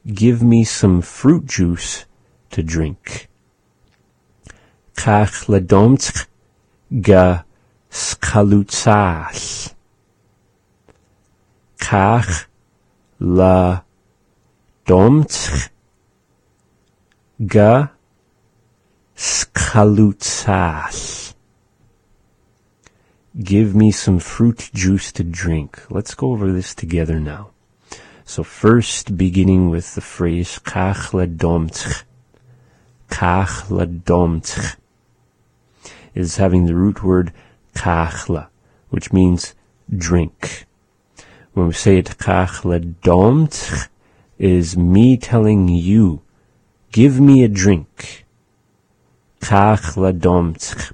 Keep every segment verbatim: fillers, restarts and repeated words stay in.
give me some fruit juice to drink. Kach ledomtch ga skalutsal. Kach la domtch ga skalutsal. Give me some fruit juice to drink. Let's go over this together now. So first, beginning with the phrase kach ledomtch. Kach ledomtch is having the root word kachla, which means drink. When we say it kach ledomtch, is me telling you, give me a drink. Kach ledomtch.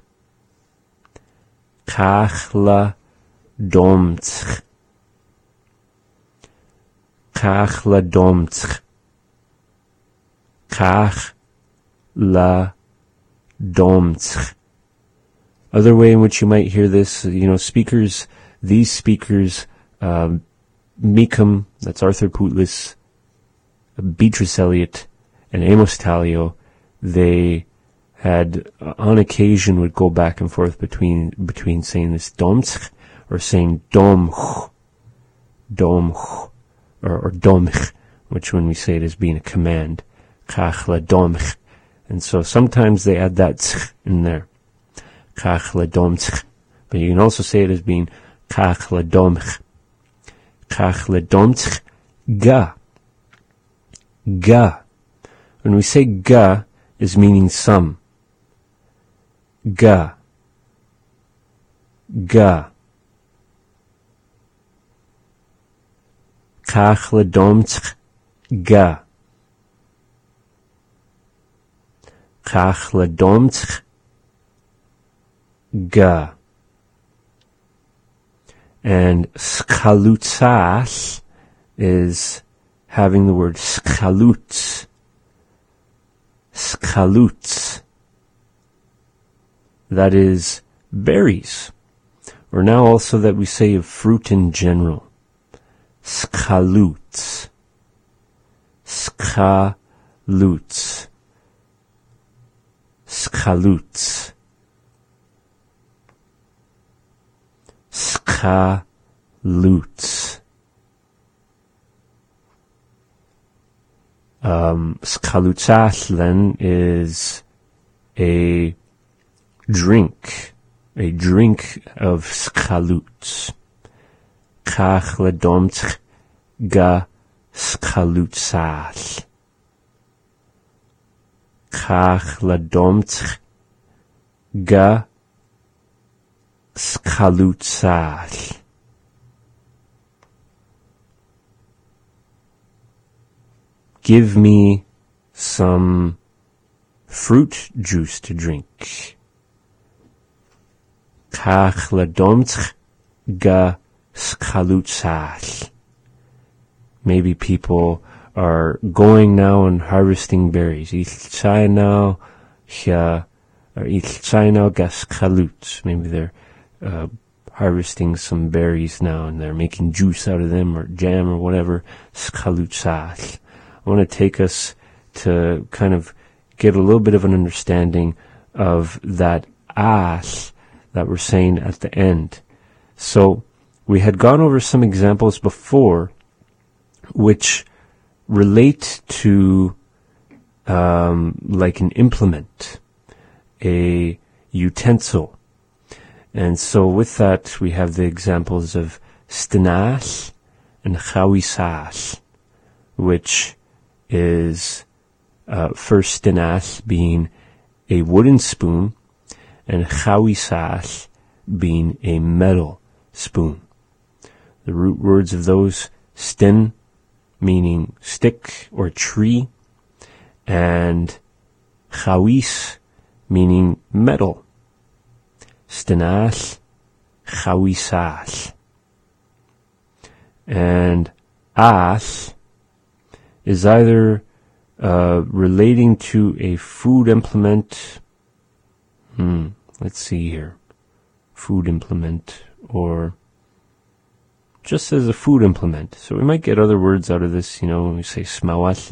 Kach ledomtch. Kach ledomtch. Kach ledomtch. Other way in which you might hear this, you know, speakers, these speakers, um, Mecum, that's Arthur Pootlis, Beatrice Eliot, and Amos Tallio, they had, uh, on occasion, would go back and forth between between saying this domtch or saying domch, domch, or, or domch, which when we say it as being a command, kach ledomch. And so sometimes they add that ch in there. Kach ledomtch. But you can also say it as being kach ledomch. Kach ledomtch ga. Ga. When we say ga, is meaning some. Ga. Ga. Kach ledomtch ga. Kach ledomtch ga. And skalutsal is having the word skaluts. Skaluts. That is berries. Or now also that we say of fruit in general. Skaluts. Skaluts. Skaluts. Skaluts. Um, skalutsal then is a drink, a drink of skaluts. Kach ledomtch ga skalutsal. Kach ledomtch ga skalutsal. Give me some fruit juice to drink. Kach ledomtch ga skalutsal. Maybe people are going now and harvesting berries. Ich chai now, ja, or ich chai now ga skaluts. Maybe they're uh, harvesting some berries now and they're making juice out of them or jam or whatever. Skalutsal. I want to take us to kind of get a little bit of an understanding of that as that we're saying at the end. So we had gone over some examples before which relate to um, like an implement, a utensil. And so with that we have the examples of stenal and chawisal, which is uh, first stenal being a wooden spoon and chawisal being a metal spoon. The root words of those, sten meaning stick or tree, and chawis meaning metal. Stenal, chawisal. And as is either uh, relating to a food implement. Hmm, let's see here. Food implement, or just as a food implement. So we might get other words out of this, you know, when we say smawat